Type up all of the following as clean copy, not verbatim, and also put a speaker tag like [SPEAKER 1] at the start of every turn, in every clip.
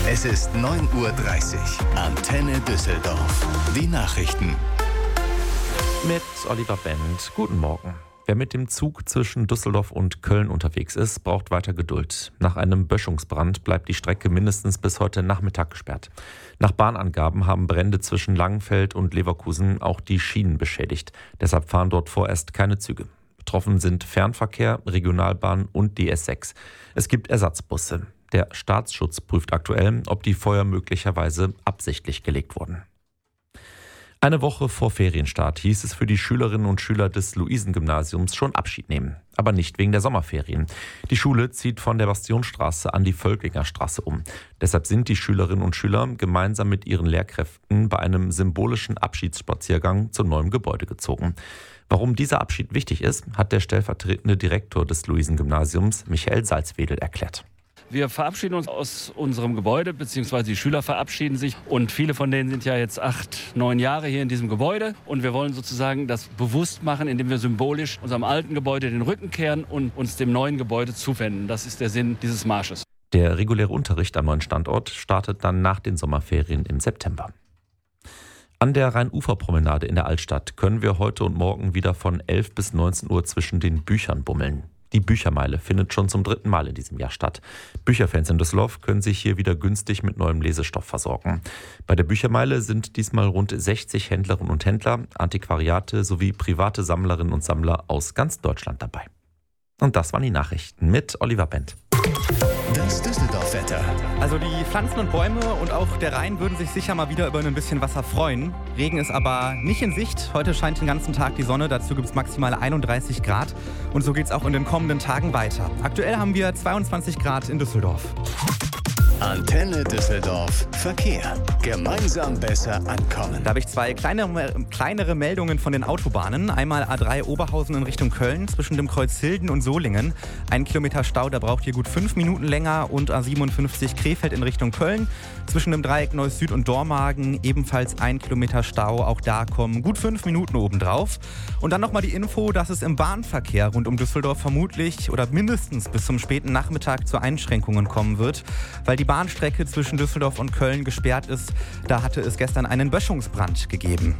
[SPEAKER 1] Es ist 9:30 Uhr. Antenne Düsseldorf. Die Nachrichten.
[SPEAKER 2] Mit Oliver Bent. Guten Morgen. Wer mit dem Zug zwischen Düsseldorf und Köln unterwegs ist, braucht weiter Geduld. Nach einem Böschungsbrand bleibt die Strecke mindestens bis heute Nachmittag gesperrt. Nach Bahnangaben haben Brände zwischen Langenfeld und Leverkusen auch die Schienen beschädigt. Deshalb fahren dort vorerst keine Züge. Betroffen sind Fernverkehr, Regionalbahn und die S6. Es gibt Ersatzbusse. Der Staatsschutz prüft aktuell, ob die Feuer möglicherweise absichtlich gelegt wurden. Eine Woche vor Ferienstart hieß es für die Schülerinnen und Schüler des Luisengymnasiums schon Abschied nehmen. Aber nicht wegen der Sommerferien. Die Schule zieht von der Bastionstraße an die Völklingerstraße um. Deshalb sind die Schülerinnen und Schüler gemeinsam mit ihren Lehrkräften bei einem symbolischen Abschiedsspaziergang zum neuen Gebäude gezogen. Warum dieser Abschied wichtig ist, hat der stellvertretende Direktor des Luisengymnasiums, Michael Salzwedel, erklärt.
[SPEAKER 3] Wir verabschieden uns aus unserem Gebäude, beziehungsweise die Schüler verabschieden sich. Und viele von denen sind ja jetzt 8, 9 Jahre hier in diesem Gebäude. Und wir wollen sozusagen das bewusst machen, indem wir symbolisch unserem alten Gebäude den Rücken kehren und uns dem neuen Gebäude zuwenden. Das ist der Sinn dieses Marsches.
[SPEAKER 2] Der reguläre Unterricht am neuen Standort startet dann nach den Sommerferien im September. An der Rheinuferpromenade in der Altstadt können wir heute und morgen wieder von 11 bis 19 Uhr zwischen den Büchern bummeln. Die Büchermeile findet schon zum 3. Mal in diesem Jahr statt. Bücherfans in Düsseldorf können sich hier wieder günstig mit neuem Lesestoff versorgen. Bei der Büchermeile sind diesmal rund 60 Händlerinnen und Händler, Antiquariate sowie private Sammlerinnen und Sammler aus ganz Deutschland dabei. Und das waren die Nachrichten mit Oliver Bent.
[SPEAKER 1] Das Düsseldorf-Wetter.
[SPEAKER 4] Also die Pflanzen und Bäume und auch der Rhein würden sich sicher mal wieder über ein bisschen Wasser freuen. Regen ist aber nicht in Sicht. Heute scheint den ganzen Tag die Sonne. Dazu gibt es maximal 31 Grad. Und so geht es auch in den kommenden Tagen weiter. Aktuell haben wir 22 Grad in Düsseldorf.
[SPEAKER 1] Antenne Düsseldorf. Verkehr. Gemeinsam besser ankommen.
[SPEAKER 4] Da habe ich zwei kleinere Meldungen von den Autobahnen. Einmal A3 Oberhausen in Richtung Köln zwischen dem Kreuz Hilden und Solingen. 1 Kilometer Stau, da braucht ihr gut 5 Minuten länger. Und A57 Krefeld in Richtung Köln zwischen dem Dreieck Neuss Süd und Dormagen ebenfalls 1 Kilometer Stau. Auch da kommen gut 5 Minuten obendrauf. Und dann nochmal die Info, dass es im Bahnverkehr rund um Düsseldorf vermutlich oder mindestens bis zum späten Nachmittag zu Einschränkungen kommen wird, weil die Bahnstrecke zwischen Düsseldorf und Köln gesperrt ist. Da hatte es gestern einen Böschungsbrand gegeben.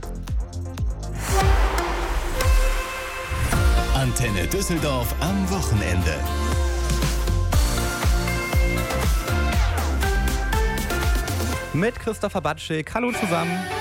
[SPEAKER 1] Antenne Düsseldorf am Wochenende.
[SPEAKER 4] Mit Christopher Batschik. Hallo zusammen.